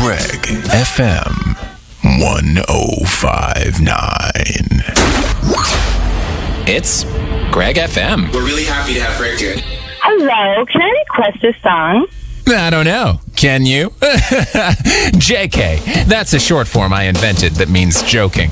Greg FM 1059. It's Greg FM. We're really happy to have Greg here. Hello, can I request a song? I don't know. Can you? JK. That's a short form I invented that means joking.